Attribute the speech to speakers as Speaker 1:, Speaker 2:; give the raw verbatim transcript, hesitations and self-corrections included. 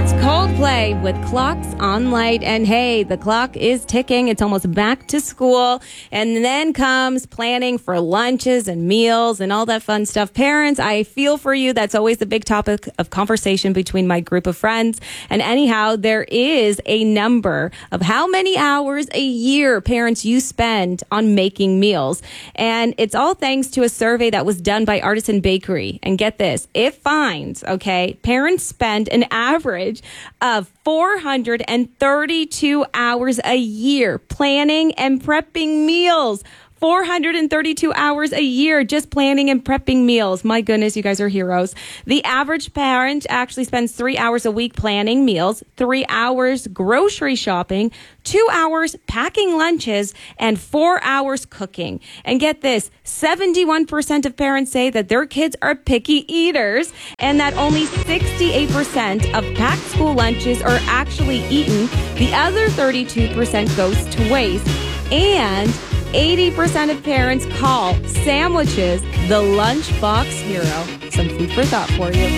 Speaker 1: It's Coldplay with Clocks on Light. And hey, the clock is ticking. It's almost back to school. And then comes planning for lunches and meals and all that fun stuff. Parents, I feel for you. That's always the big topic of conversation between my group of friends. And anyhow, there is a number of how many hours a year, parents, you spend on making meals. And it's all thanks to a survey that was done by Artisan Bakery. And get this, it finds, okay, parents spend an average of four hundred thirty-two hours a year planning and prepping meals. four hundred thirty-two hours a year just planning and prepping meals. My goodness, you guys are heroes. The average parent actually spends three hours a week planning meals, three hours grocery shopping, two hours packing lunches, and four hours cooking. And get this, seventy-one percent of parents say that their kids are picky eaters and that only sixty-eight percent of packed school lunches are actually eaten. The other thirty-two percent goes to waste. And eighty percent of parents call sandwiches the lunchbox hero. Some food for thought for you.